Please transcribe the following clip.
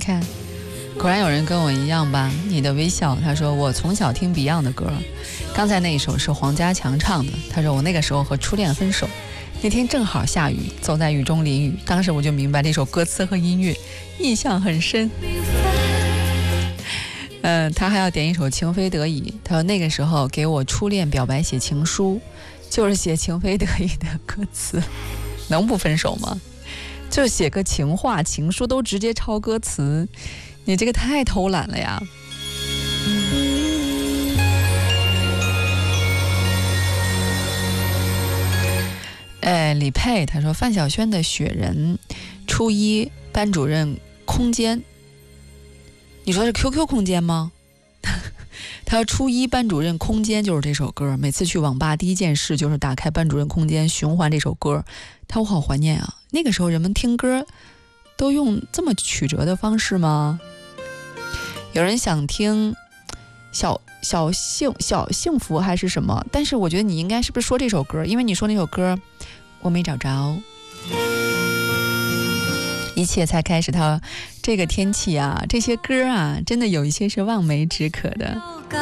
看，果然有人跟我一样吧。你的微笑，他说我从小听 Beyond 的歌，刚才那一首是黄家强唱的。他说我那个时候和初恋分手，那天正好下雨，走在雨中淋雨，当时我就明白这首歌词和音乐，印象很深。他还要点一首情非得已，他说那个时候给我初恋表白写情书，就是写情非得已的歌词，能不分手吗？就写个情话情书都直接抄歌词，你这个太偷懒了呀。李佩他说范晓萱的雪人，初一班主任空间，你说是 QQ 空间吗？他说初一班主任空间就是这首歌，每次去网吧第一件事就是打开班主任空间循环这首歌。我好怀念啊，那个时候人们听歌都用这么曲折的方式吗？有人想听小幸福还是什么，但是我觉得你应该是不是说这首歌，因为你说那首歌我没找着。一切才开始，他这个天气啊，这些歌啊，真的有一些是望梅止渴的。